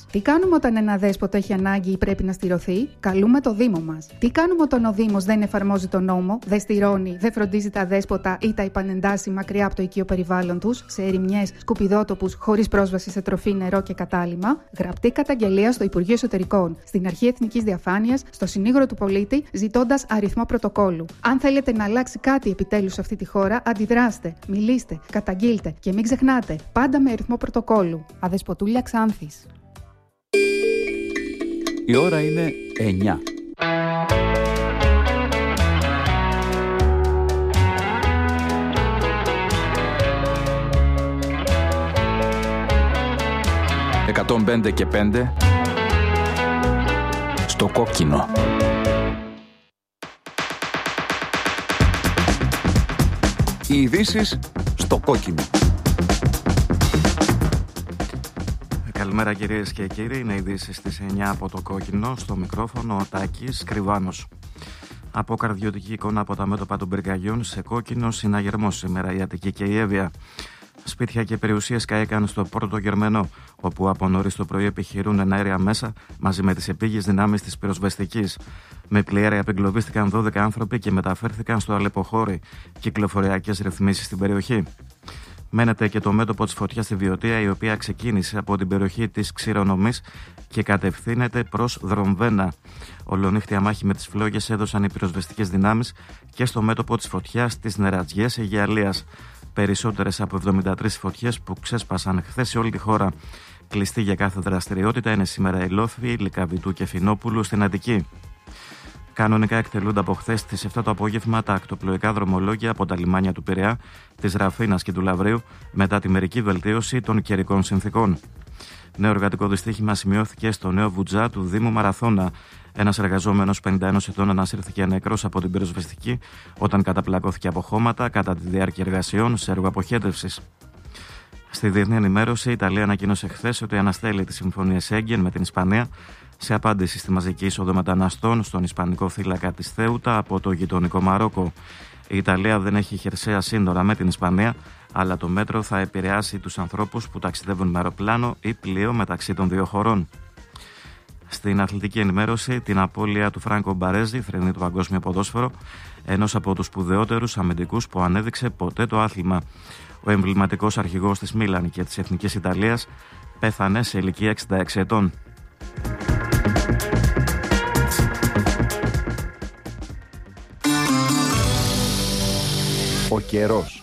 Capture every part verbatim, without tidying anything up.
Τι κάνουμε όταν ένα δέσποτο έχει ανάγκη ή πρέπει να στηρωθεί? Καλούμε το Δήμο μας. Τι κάνουμε όταν ο Δήμος δεν εφαρμόζει τον νόμο, δεν στηρώνει, δεν φροντίζει τα δέσποτα ή τα υπανεντάσει μακριά από το οικείο περιβάλλον τους, σε ερημιές, σκουπιδότοπους, χωρίς πρόσβαση σε τροφή, νερό και κατάλυμμα? Γραπτή καταγγελία στο Υπουργείο Εσωτερικών, στην Αρχή Εθνικής Διαφάνειας, στο Συνήγορο του Πολίτη, ζητώντας αριθμό πρωτοκόλου. Αν θέλετε να αλλάξει κάτι επιτέλους σε αυτή τη χώρα, αντιδράστε, μιλήστε, καταγγείλτε και μην ξεχνάτε, πάντα με αριθμό πρωτοκόλου. Αδεσποτούλια Ξάνθης. Η ώρα είναι εννιά. εκατόν πέντε και πέντε στο κόκκινο. Οι ειδήσεις στο κόκκινο. Καλημέρα κυρίες και κύριοι, είναι ειδήσεις στις εννιά από το κόκκινο, στο μικρόφωνο ο Τάκης Κρυβάνος. Από καρδιωτική εικόνα από τα μέτωπα των πυρκαγιών σε κόκκινο συναγερμός σήμερα η Αττική και η Εύβοια. Σπίτια και περιουσίες καήκαν στο Πόρτο Γερμενό, όπου από νωρίς το πρωί επιχειρούν εναέρια μέσα μαζί με τις επίγειες δυνάμεις της πυροσβεστικής. Με πλοιάρια απεγκλωβίστηκαν δώδεκα άνθρωποι και μεταφέρθηκαν στο Αλεποχώρι, κυκλοφοριακές ρυθμίσεις στην περιοχή. Μένεται και το μέτωπο της φωτιάς στη Βιωτία, η οποία ξεκίνησε από την περιοχή της Ξηρονομής και κατευθύνεται προς Δρομβένα. Ολονύχτια μάχη με τις φλόγες έδωσαν οι πυροσβεστικές δυνάμεις και στο μέτωπο της φωτιάς της Νερατζιές Αιγιαλίας. Περισσότερες από εβδομήντα τρεις φωτιές που ξέσπασαν χθες σε όλη τη χώρα. Κλειστή για κάθε δραστηριότητα είναι σήμερα η Λόφη, Λυκαβητού και Φινόπουλου στην Αττική. Κανονικά εκτελούνται από χθες στις επτά το απόγευμα τα ακτοπλοϊκά δρομολόγια από τα λιμάνια του Πειραιά, της Ραφίνας και του Λαβρίου μετά τη μερική βελτίωση των καιρικών συνθήκων. Νέο εργατικό δυστύχημα σημειώθηκε στο Νέο Βουτζά του Δήμου Μαραθώνα. Ένας εργαζόμενος πενήντα ενός ετών ανασύρθηκε νεκρός από την πυροσβεστική όταν καταπλακώθηκε από χώματα κατά τη διάρκεια εργασιών σε έργο αποχέτευσης. Στη διεθνή ενημέρωση, η Ιταλία ανακοίνωσε χθες ότι αναστέλει τη συμφωνία Σέγγεν με την Ισπανία σε απάντηση στη μαζική είσοδο μεταναστών στον ισπανικό θύλακα της Θέουτα από το γειτονικό Μαρόκο. Η Ιταλία δεν έχει χερσαία σύνορα με την Ισπανία, αλλά το μέτρο θα επηρεάσει τους ανθρώπους που ταξιδεύουν με αεροπλάνο ή πλοίο μεταξύ των δύο χωρών. Στην αθλητική ενημέρωση, την απώλεια του Φράνκο Μπαρέζη, θρηνή του παγκόσμιο ποδόσφαιρο, ενός από τους σπουδαιότερους αμυντικούς που ανέδειξε ποτέ το άθλημα. Ο εμβληματικός αρχηγός της Μίλαν και της Εθνικής Ιταλίας πέθανε σε ηλικία εξήντα έξι ετών. Ο καιρός.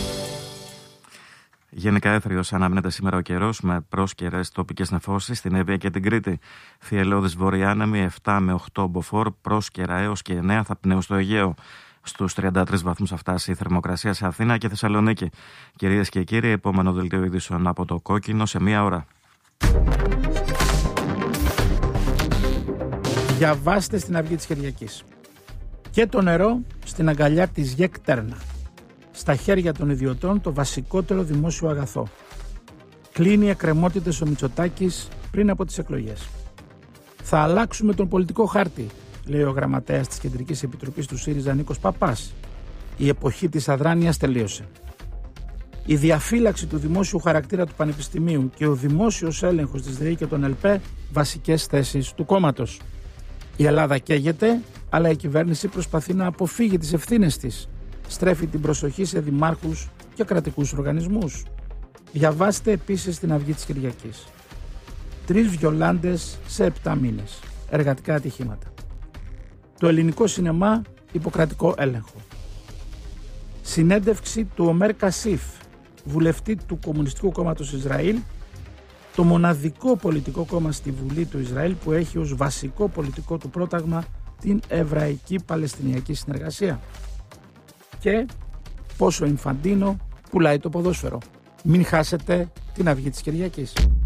Γενικά έθριος αναμένεται σήμερα ο καιρός με πρόσκαιρες τοπικές νεφώσεις στην Εύβοια και την Κρήτη. Θυελλώδης βορειάνεμη επτά με οκτώ μποφόρ, πρόσκαιρα έως και εννέα θα πνέουν στο Αιγαίο. Στους τριάντα τρεις βαθμούς θα φτάσει η θερμοκρασία σε Αθήνα και Θεσσαλονίκη. Κυρίες και κύριοι, επόμενο δελτίο ειδήσεων από το κόκκινο σε μία ώρα. Διαβάστε στην Αυγή της Κυριακής. Και το νερό στην αγκαλιά της ΓΕΚ Τέρνα. Στα χέρια των ιδιωτών το βασικότερο δημόσιο αγαθό. Κλείνει εκκρεμότητες ο Μητσοτάκης πριν από τις εκλογές. Θα αλλάξουμε τον πολιτικό χάρτη, λέει ο γραμματέας της Κεντρικής Επιτροπής του ΣΥΡΙΖΑ Νίκος Παπάς. Η εποχή της αδράνειας τελείωσε. Η διαφύλαξη του δημόσιου χαρακτήρα του Πανεπιστημίου και ο δημόσιος έλεγχος της ΔΕΗ και των ΕΛΠΕ βασικές θέσεις του κόμματος. Η Ελλάδα καίγεται, αλλά η κυβέρνηση προσπαθεί να αποφύγει τις ευθύνες της. Στρέφει την προσοχή σε δημάρχους και κρατικούς οργανισμούς. Διαβάστε επίσης την Αυγή της Κυριακής. Τρεις βιολάντες σε επτά μήνες. Εργατικά ατυχήματα. Το ελληνικό σινεμά υποκρατικό έλεγχο. Συνέντευξη του Ομέρ Κασίφ, βουλευτή του Κομμουνιστικού Κόμματος Ισραήλ, το μοναδικό πολιτικό κόμμα στη Βουλή του Ισραήλ που έχει ως βασικό πολιτικό του πρόταγμα την Εβραϊκή Παλαιστινιακή Συνεργασία. Και πόσο Ινφαντίνο πουλάει το ποδόσφαιρο. Μην χάσετε την Αυγή της Κυριακής.